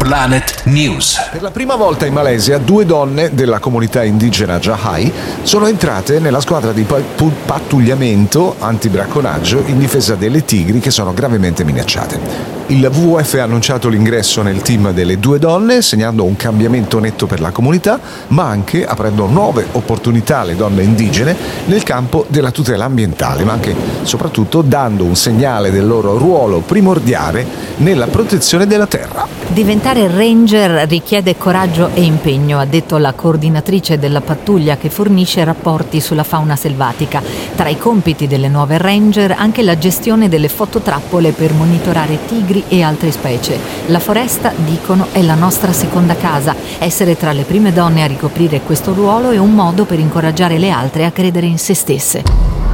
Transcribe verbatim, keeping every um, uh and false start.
Planet News. Per la prima volta in Malesia due donne della comunità indigena Jahai sono entrate nella squadra di pattugliamento antibracconaggio in difesa delle tigri che sono gravemente minacciate. Il W W F ha annunciato l'ingresso nel team delle due donne, segnando un cambiamento netto per la comunità, ma anche aprendo nuove opportunità alle donne indigene nel campo della tutela ambientale, ma anche soprattutto dando un segnale del loro ruolo primordiale nella protezione della terra. Diventare ranger richiede coraggio e impegno, ha detto la coordinatrice della pattuglia che fornisce rapporti sulla fauna selvatica. Tra i compiti delle nuove ranger anche la gestione delle fototrappole per monitorare tigri e altre specie. La foresta, dicono, è la nostra seconda casa. Essere tra le prime donne a ricoprire questo ruolo è un modo per incoraggiare le altre a credere in se stesse.